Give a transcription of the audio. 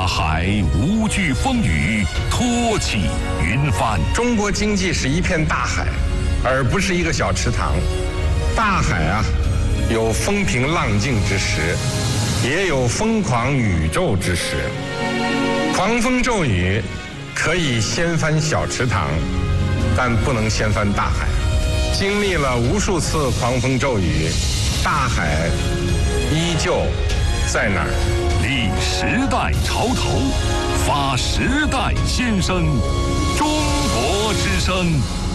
海无惧风雨，托起云帆。 中国经济是一片大海，而不是一个小池塘。大海啊，有风平浪静之时，也有疯狂宇宙之时。狂风骤雨可以掀翻小池塘，但不能掀翻大海。经历了无数次狂风骤雨，大海依旧在那儿。 立时代潮头，发时代先声，中国之声。